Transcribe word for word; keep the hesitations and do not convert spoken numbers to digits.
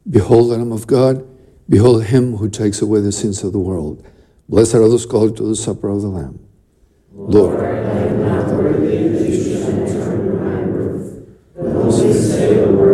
Behold the Lamb of God. Behold him who takes away the sins of the world. Blessed are those called to the supper of the Lamb. Lord, I am not worthy that you should enter under my roof, but only say the word